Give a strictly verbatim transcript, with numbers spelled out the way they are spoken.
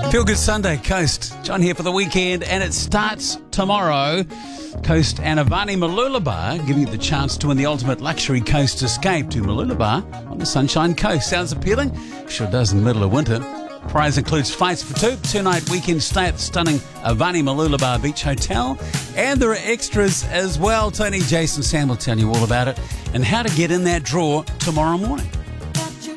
Feel Good Sunday, Coast. John here for the weekend, and it starts tomorrow. Coast and Avani Mooloolaba giving you the chance to win the ultimate luxury coast escape to Mooloolaba on the Sunshine Coast. Sounds appealing? Sure does in the middle of winter. Prize includes flights for two, two-night weekend stay at the stunning Avani Mooloolaba Beach Hotel, and there are extras as well. Tony, Jason, Sam will tell you all about it and how to get in that draw tomorrow morning.